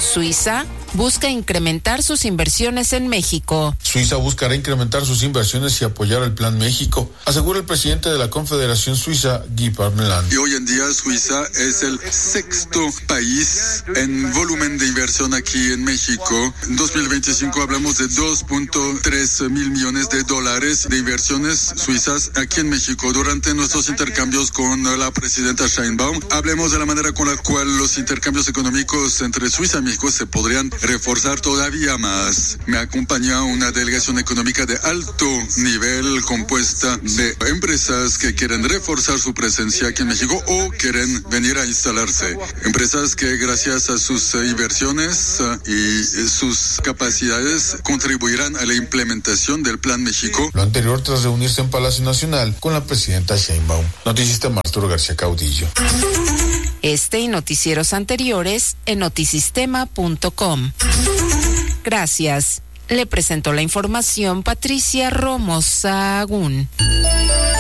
Suiza busca incrementar sus inversiones en México. Suiza buscará incrementar sus inversiones y apoyar el Plan México, asegura el presidente de la Confederación Suiza, Guy Parmelan. Y hoy en día Suiza es el sexto país en volumen de inversión aquí en México. En 2025 hablamos de 2.3 mil millones de dólares de inversiones suizas aquí en México. Durante nuestros intercambios con la presidenta Sheinbaum, hablemos de la manera con la cual los intercambios económicos entre Suiza y México se podrían reforzar todavía más. Me acompaña una delegación económica de alto nivel compuesta de empresas que quieren reforzar su presencia aquí en México o quieren venir a instalarse. Empresas que gracias a sus inversiones y sus capacidades contribuirán a la implementación del Plan México. Lo anterior tras reunirse en Palacio Nacional con la presidenta Sheinbaum. Noticista Arturo García Caudillo. Este y noticieros anteriores en notisistema.com. Gracias. Le presentó la información Patricia Romo Sahagún.